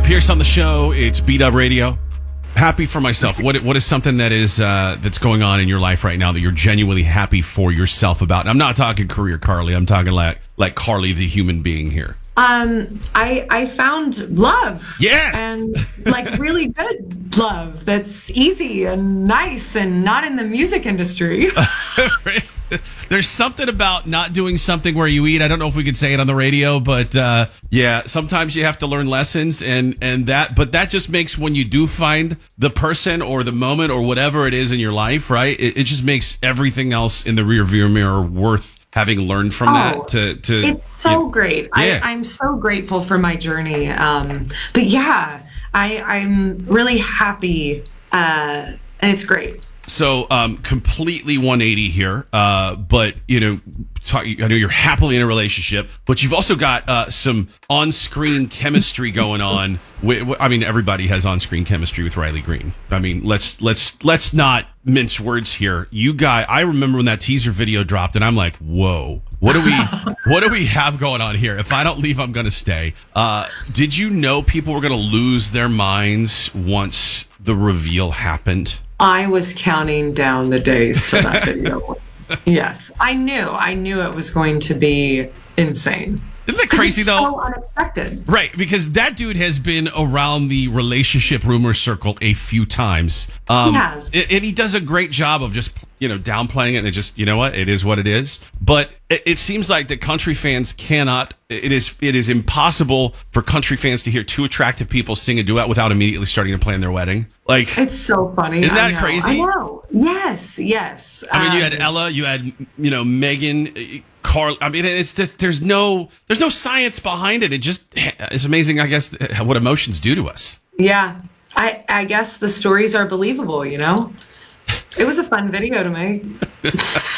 Pierce on the show. It's Beat Up Radio. Happy for myself. What is something that is that's going on in your life right now that you're genuinely happy for yourself about? And I'm not talking career Carly. I'm talking like Carly, the human being here. I found love. Yes. And like really good love that's easy and nice and not in the music industry. There's something about not doing something where you eat. I don't know if we could say it on the radio, but yeah, sometimes you have to learn lessons but that just makes when you do find the person or the moment or whatever it is in your life, right? It just makes everything else in the rearview mirror worth having learned from that it's so great. Yeah. I'm so grateful for my journey. But yeah, I'm really happy. And it's great. So completely 180 here, but I know you're happily in a relationship, but you've also got some on-screen chemistry going on. I mean, everybody has on-screen chemistry with Riley Green. I mean, let's not mince words here. I remember when that teaser video dropped, and I'm like, whoa, what do we have going on here? If I don't leave, I'm going to stay. Did you know people were going to lose their minds once the reveal happened? I was counting down the days to that video. Yes, I knew it was going to be insane. Isn't that crazy it's though? So unexpected. Right, because that dude has been around the relationship rumor circle a few times. He has. And he does a great job of just, downplaying it and just, it is what it is. But it seems like the country fans cannot, it is impossible for country fans to hear two attractive people sing a duet without immediately starting to plan their wedding. Like, it's so funny. Isn't that crazy? I know. Yes. I mean, you had Ella, you had, Megan, Carl. I mean, it's just, there's no science behind it. It's amazing, I guess, what emotions do to us. Yeah. I guess the stories are believable, It was a fun video to make.